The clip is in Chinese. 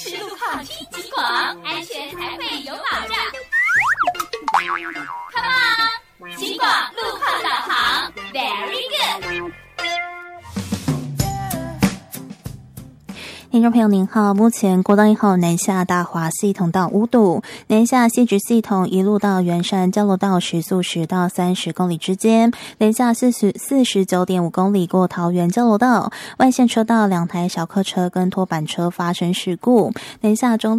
是路况听警广，安全才会有保障。Come on， 警广路况导航 ，Very good。 听众朋友您好，目前国道1号南下大华系统道5堵，南下西直系统一路到圆山交流道时速10到30公里之间，南下49.5公里过桃园交流道，外线车道2台小客车跟拖板车发生事故，南下中